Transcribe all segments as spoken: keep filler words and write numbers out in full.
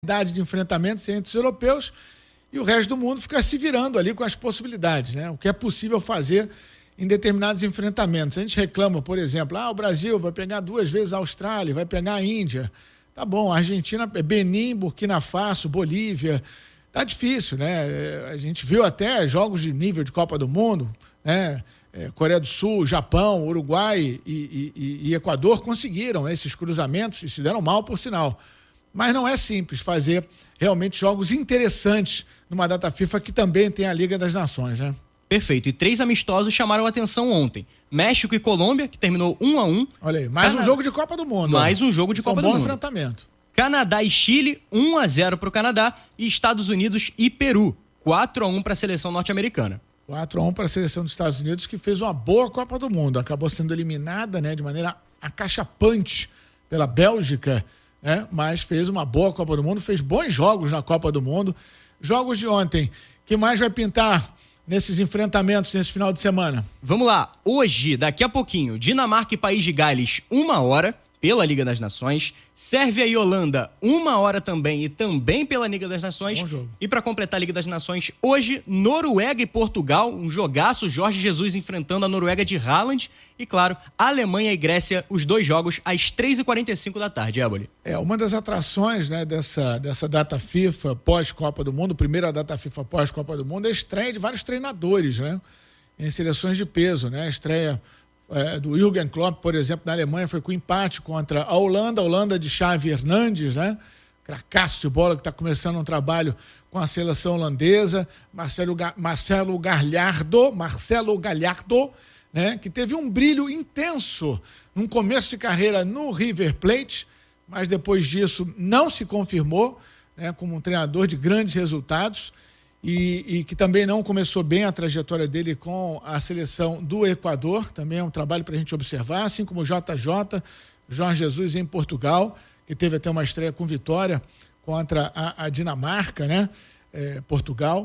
de enfrentamentos entre os europeus e o resto do mundo fica se virando ali com as possibilidades, né? O que é possível fazer em determinados enfrentamentos. A gente reclama, por exemplo, ah, o Brasil vai pegar duas vezes a Austrália, vai pegar a Índia. Tá bom, a Argentina, Benin, Burkina Faso, Bolívia. Tá difícil, né? A gente viu até jogos de nível de Copa do Mundo, né? Coreia do Sul, Japão, Uruguai e, e, e Equador conseguiram esses cruzamentos e se deram mal, por sinal. Mas não é simples fazer realmente jogos interessantes numa data FIFA que também tem a Liga das Nações, né? Perfeito. E três amistosos chamaram a atenção ontem. México e Colômbia, que terminou um a um. Olha aí, mais Cana... um jogo de Copa do Mundo. Mais ó. um jogo de Copa um do bom Mundo. Enfrentamento. Canadá e Chile, um a zero para o Canadá. E Estados Unidos e Peru, quatro a um para a seleção norte-americana. quatro a um para a seleção dos Estados Unidos, que fez uma boa Copa do Mundo. Acabou sendo eliminada, né, de maneira acachapante pela Bélgica, né, mas fez uma boa Copa do Mundo, fez bons jogos na Copa do Mundo. Jogos de ontem, que mais vai pintar nesses enfrentamentos nesse final de semana? Vamos lá, hoje, daqui a pouquinho, Dinamarca e País de Gales, uma hora, pela Liga das Nações. Sérvia e Holanda, uma hora também, e também pela Liga das Nações. Bom jogo. E para completar a Liga das Nações, hoje, Noruega e Portugal, um jogaço, Jorge Jesus enfrentando a Noruega de Haaland. E, claro, Alemanha e Grécia, os dois jogos às três e quarenta e cinco da tarde, Éboli. É, uma das atrações, né, dessa, dessa data FIFA pós-Copa do Mundo, primeira data FIFA pós-Copa do Mundo, é a estreia de vários treinadores, né, em seleções de peso, né, a estreia É, do Jürgen Klopp, por exemplo, na Alemanha, foi com empate contra a Holanda, a Holanda de Xavi Hernandes, né? Cracaço de bola, que está começando um trabalho com a seleção holandesa, Marcelo, Ga- Marcelo Galhardo, Marcelo Galhardo, né? Que teve um brilho intenso num começo de carreira no River Plate, mas depois disso não se confirmou, né? Como um treinador de grandes resultados. E, e que também não começou bem a trajetória dele com a seleção do Equador, também é um trabalho para a gente observar, assim como o J J, Jorge Jesus em Portugal, que teve até uma estreia com vitória contra a, a Dinamarca, né? É, Portugal,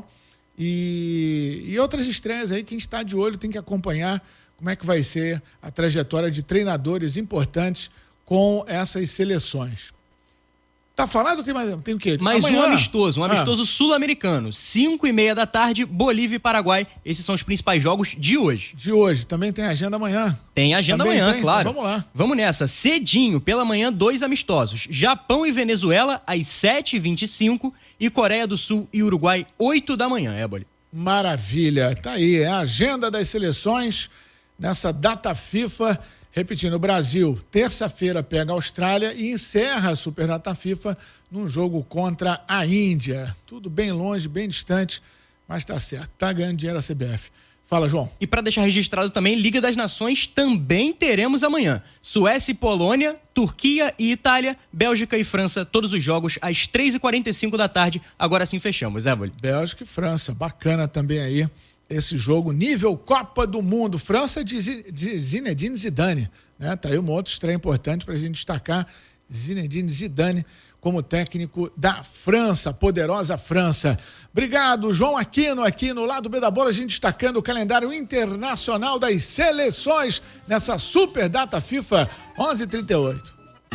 e, e outras estreias aí que a gente está de olho, tem que acompanhar como é que vai ser a trajetória de treinadores importantes com essas seleções. Tá falado ou tem mais? Tem o quê? Mais Amanhã. um amistoso, um amistoso ah. sul-americano. Cinco e meia da tarde, Bolívia e Paraguai. Esses são os principais jogos de hoje. De hoje. Também tem agenda amanhã. Tem agenda Também amanhã, tem? claro. Então, vamos lá. Vamos nessa. Cedinho, pela manhã, dois amistosos. Japão e Venezuela, às sete e vinte e cinco. E Coreia do Sul e Uruguai, oito da manhã, Éboli. Maravilha. Tá aí. É a agenda das seleções nessa data FIFA. Repetindo, o Brasil, terça-feira, pega a Austrália e encerra a Superdata FIFA num jogo contra a Índia. Tudo bem longe, bem distante, mas tá certo. Tá ganhando dinheiro a C B F. Fala, João. E para deixar registrado também, Liga das Nações também teremos amanhã. Suécia e Polônia, Turquia e Itália, Bélgica e França, todos os jogos às três e quarenta e cinco da tarde. Agora sim fechamos, Éboli. Bélgica e França, bacana também aí. Esse jogo, nível Copa do Mundo, França de, Z- de Zinedine Zidane, né? Tá aí uma outra estreia importante para a gente destacar, Zinedine Zidane como técnico da França, poderosa França. Obrigado, João Aquino, aqui no Lado B da Bola, a gente destacando o calendário internacional das seleções nessa super data FIFA onze e trinta e oito.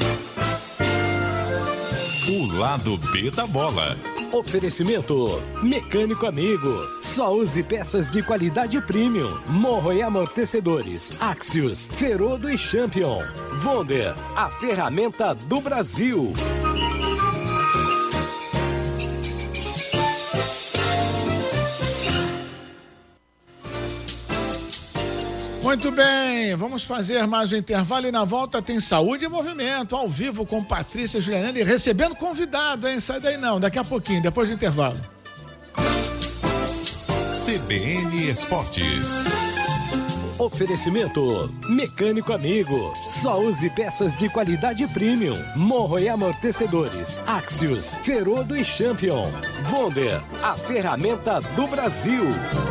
O Lado B da Bola. Oferecimento Mecânico Amigo. Só use peças de qualidade premium. Morro e amortecedores. Axios, Ferodo e Champion. Wonder, a ferramenta do Brasil. Muito bem, vamos fazer mais um intervalo e na volta tem Saúde e Movimento, ao vivo com Patrícia Juliana recebendo convidado, hein? Sai daí não, daqui a pouquinho, depois do intervalo. C B N Esportes. Oferecimento Mecânico Amigo. Só use peças de qualidade premium. Morro e amortecedores. Axios, Ferodo e Champion. Wonder, a ferramenta do Brasil.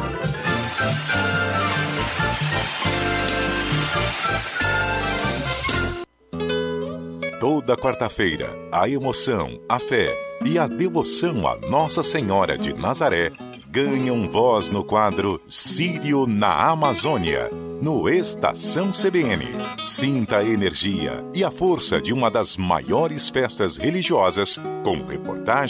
Toda quarta-feira, a emoção, a fé e a devoção a Nossa Senhora de Nazaré ganham voz no quadro Sírio na Amazônia. no Estação C B N. Sinta a energia e a força de uma das maiores festas religiosas, com reportagens